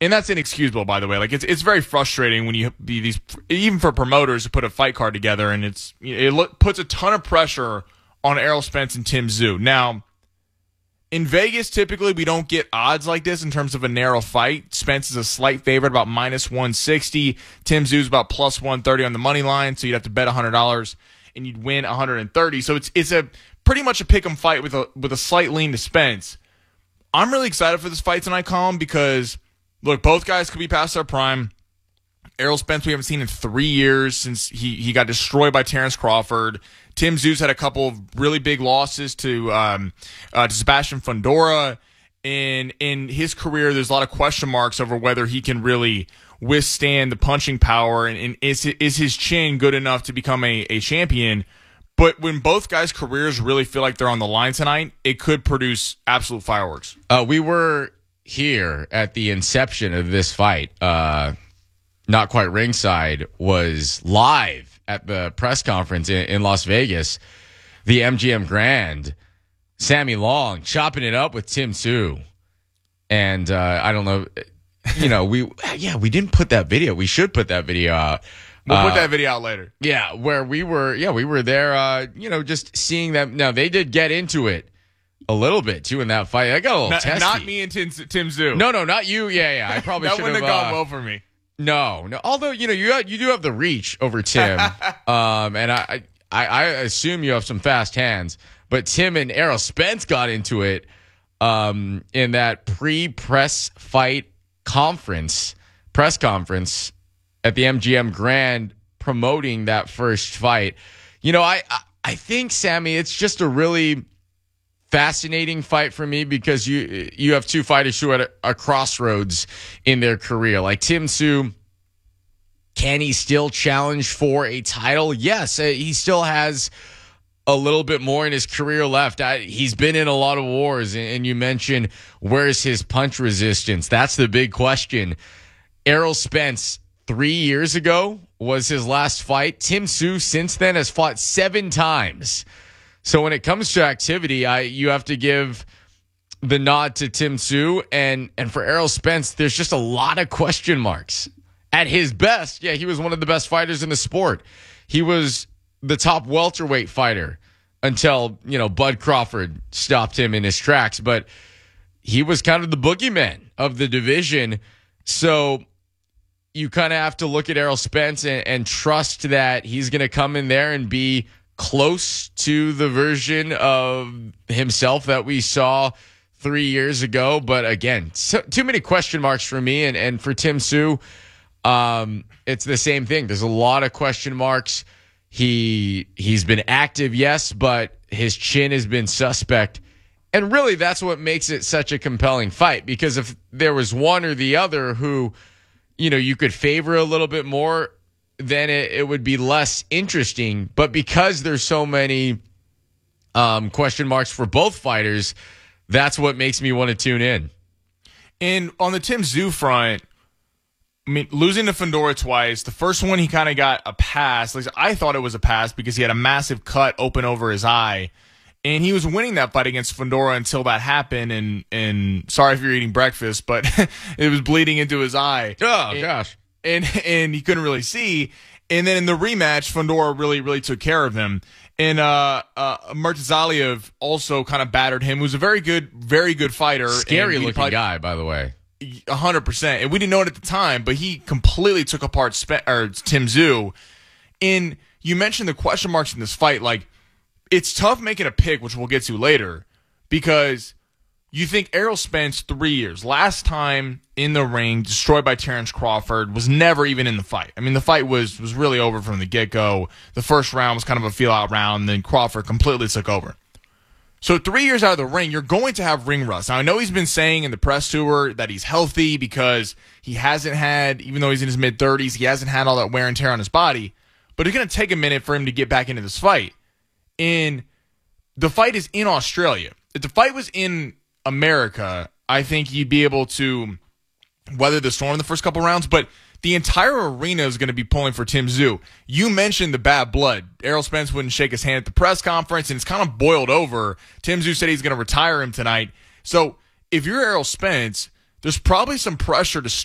And that's inexcusable, by the way. Like it's very frustrating when you be these, even for promoters to put a fight card together, and puts a ton of pressure on Errol Spence and Tim Tszyu. Now, in Vegas, typically we don't get odds like this in terms of a narrow fight. Spence is a slight favorite, about -160. Tim Tszyu is about +130 on the money line, so you'd have to bet $100 and you'd win 130. So it's a pretty much a pick'em fight with a slight lean to Spence. I'm really excited for this fight tonight, Colin, because look, both guys could be past their prime. Errol Spence we haven't seen in 3 years since he got destroyed by Terrence Crawford. Tim Tszyu's had a couple of really big losses to Sebastian Fundora. In his career, there's a lot of question marks over whether he can really withstand the punching power, and is his chin good enough to become a champion. But when both guys' careers really feel like they're on the line tonight, it could produce absolute fireworks. We were here at the inception of this fight. Not quite ringside, was live at the press conference in Las Vegas, the MGM Grand. Sammy Long chopping it up with Tim Tszyu. And I don't know, we didn't put that video. We should put that video out. We'll put that video out later. Yeah, where we were there, just seeing them. Now, they did get into it a little bit, too, in that fight. I got a little testy. Not me and Tim Tszyu. No, not you. Yeah. I probably should have. That wouldn't have gone well for me. No. Although, you do have the reach over Tim. And I assume you have some fast hands. But Tim and Errol Spence got into it in that pre-press fight press conference at the MGM Grand promoting that first fight. I think, Sammy, it's just a really fascinating fight for me because you have two fighters who are at a crossroads in their career. Like Tim Tszyu, can he still challenge for a title? Yes, he still has a little bit more in his career left. He's been in a lot of wars, and you mentioned where's his punch resistance. That's the big question. Errol Spence 3 years ago was his last fight. Tim Tszyu since then has fought 7 times. So when it comes to activity, you have to give the nod to Tim Tszyu, and for Errol Spence, there's just a lot of question marks. At his best, he was one of the best fighters in the sport. He was the top welterweight fighter until, Bud Crawford stopped him in his tracks, but he was kind of the boogeyman of the division. So you kind of have to look at Errol Spence and trust that he's going to come in there and be close to the version of himself that we saw 3 years ago. But again, too many question marks for me. And for Tim Tszyu, it's the same thing. There's a lot of question marks. He's been active, yes, but his chin has been suspect. And really, that's what makes it such a compelling fight, because if there was one or the other who, you could favor a little bit more, then it would be less interesting. But because there's so many question marks for both fighters, that's what makes me want to tune in. And on the Tim Tszyu front, losing to Fundora twice, the first one he kind of got a pass. At least I thought it was a pass because he had a massive cut open over his eye. And he was winning that fight against Fundora until that happened. And sorry if you're eating breakfast, but it was bleeding into his eye. Oh, gosh. And he couldn't really see. And then in the rematch, Fundora really took care of him. And Murtazaliev also kind of battered him. He was a very good fighter. Scary looking guy, by the way. 100%. And we didn't know it at the time, but he completely took apart Tim Tszyu. And you mentioned the question marks in this fight. Like, it's tough making a pick, which we'll get to later, because you think Errol Spence 3 years, last time in the ring, destroyed by Terrence Crawford, was never even in the fight. I mean, the fight was really over from the get-go. The first round was kind of a feel-out round, and then Crawford completely took over. So 3 years out of the ring, you're going to have ring rust. Now, I know he's been saying in the press tour that he's healthy because he hasn't had, even though he's in his mid-30s, he hasn't had all that wear and tear on his body. But it's going to take a minute for him to get back into this fight. And the fight is in Australia. If the fight was in America, I think he'd be able to weather the storm in the first couple rounds. But the entire arena is going to be pulling for Tim Tszyu. You mentioned the bad blood. Errol Spence wouldn't shake his hand at the press conference, and it's kind of boiled over. Tim Tszyu said he's going to retire him tonight. So if you're Errol Spence, there's probably some pressure to